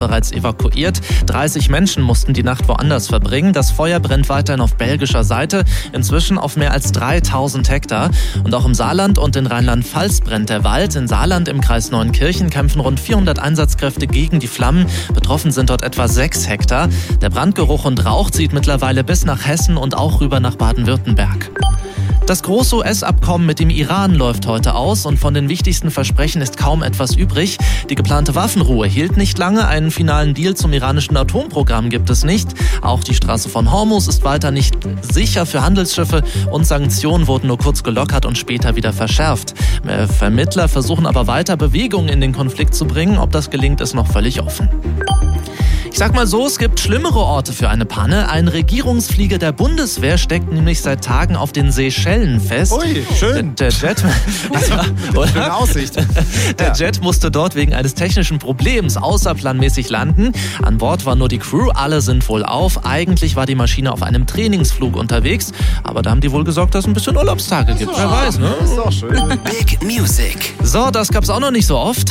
bereits evakuiert. 30 Menschen mussten die Nacht woanders verbringen. Das Feuer brennt weiterhin auf belgischer Seite, inzwischen auf mehr als 3000 Hektar. Und auch im Saarland und in Rheinland-Pfalz brennt der Wald. In Saarland im Kreis Neunkirchen kämpfen rund 400 Einsatzkräfte gegen die Flammen. Betroffen sind dort etwa 6 Hektar. Der Brandgeruch und Rauch zieht mittlerweile bis nach Hessen und auch rüber nach Baden-Württemberg. Das große US-Abkommen mit dem Iran läuft heute aus und von den wichtigsten Versprechen ist kaum etwas übrig. Die geplante Waffenruhe hielt nicht lange, einen finalen Deal zum iranischen Atomprogramm gibt es nicht. Auch die Straße von Hormuz ist weiter nicht sicher für Handelsschiffe und Sanktionen wurden nur kurz gelockert und später wieder verschärft. Vermittler versuchen aber weiter Bewegungen in den Konflikt zu bringen. Ob das gelingt, ist noch völlig offen. Ich sag mal so, es gibt schlimmere Orte für eine Panne. Ein Regierungsflieger der Bundeswehr steckt nämlich seit Tagen auf den Seychellen fest. Ui, schön. Der Jet, schöne Aussicht. Der Jet musste dort wegen eines technischen Problems außerplanmäßig landen. An Bord war nur die Crew, alle sind wohl auf. Eigentlich war die Maschine auf einem Trainingsflug unterwegs, aber da haben die wohl gesorgt, dass es ein bisschen Urlaubstage gibt. Wer weiß, ne? Das ist auch schön. Big Music. So, das gab's auch noch nicht so oft.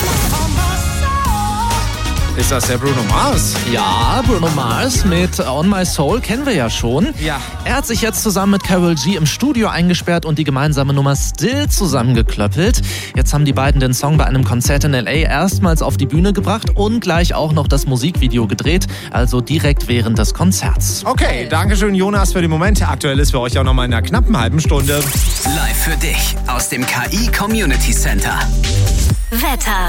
Ist das der Bruno Mars? Ja, Bruno Mars mit On My Soul kennen wir ja schon. Ja. Er hat sich jetzt zusammen mit Karol G im Studio eingesperrt und die gemeinsame Nummer Still zusammengeklöppelt. Jetzt haben die beiden den Song bei einem Konzert in L.A. erstmals auf die Bühne gebracht und gleich auch noch das Musikvideo gedreht, also direkt während des Konzerts. Okay, danke schön Jonas für die Momente. Aktuell ist für euch auch noch mal in einer knappen halben Stunde. Live für dich aus dem KI Community Center. Wetter.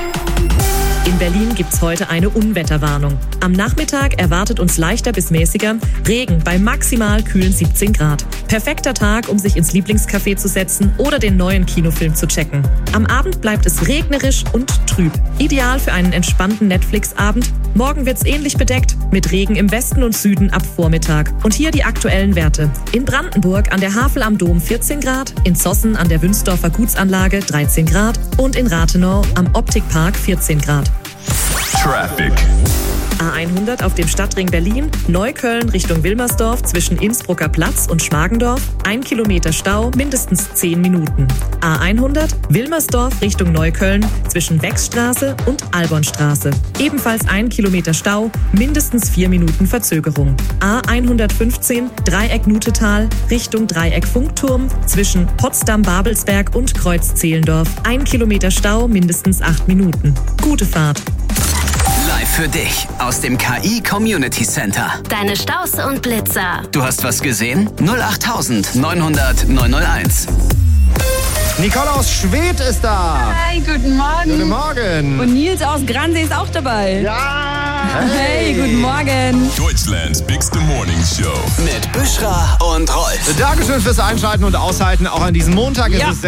In Berlin gibt's heute eine Unwetterwarnung. Am Nachmittag erwartet uns leichter bis mäßiger Regen bei maximal kühlen 17 Grad. Perfekter Tag, um sich ins Lieblingscafé zu setzen oder den neuen Kinofilm zu checken. Am Abend bleibt es regnerisch und trüb. Ideal für einen entspannten Netflix-Abend. Morgen wird's ähnlich bedeckt, mit Regen im Westen und Süden ab Vormittag. Und hier die aktuellen Werte. In Brandenburg an der Havel am Dom 14 Grad, in Zossen an der Wünsdorfer Gutsanlage 13 Grad und in Rathenow am Optikpark 14 Grad. Traffic. A100 auf dem Stadtring Berlin, Neukölln Richtung Wilmersdorf zwischen Innsbrucker Platz und Schmargendorf, 1 Kilometer Stau, mindestens 10 Minuten. A100 Wilmersdorf Richtung Neukölln zwischen Wechsstraße und Albonstraße, ebenfalls 1 Kilometer Stau, mindestens 4 Minuten Verzögerung. A115 Dreieck Nutetal Richtung Dreieck Funkturm zwischen Potsdam-Babelsberg und Kreuz-Zehlendorf, 1 Kilometer Stau, mindestens 8 Minuten. Gute Fahrt. Live für dich aus dem KI Community Center. Deine Staus und Blitzer. Du hast was gesehen? 08900 901. Nicole aus Schwedt ist da. Hi, guten Morgen. Guten Morgen. Und Nils aus Gransee ist auch dabei. Ja. Hey, guten Morgen. Deutschlands Bigste Morning Show. Mit Büschra und Rolf. Dankeschön fürs Einschalten und Aushalten. Auch an diesem Montag ist es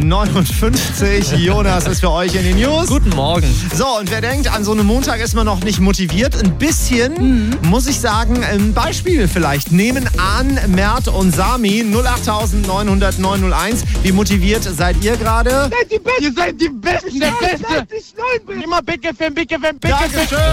6:59 Uhr. Jonas ist für euch in den News. Guten Morgen. So, und wer denkt, an so einem Montag ist man noch nicht motiviert, ein bisschen, muss ich sagen, ein Beispiel vielleicht nehmen an Mert und Sami, 08900 901. Wie motiviert seid ihr gerade? Ihr seid die Besten, der Beste. Immer Big FM, Big FM, Big FM. Dankeschön.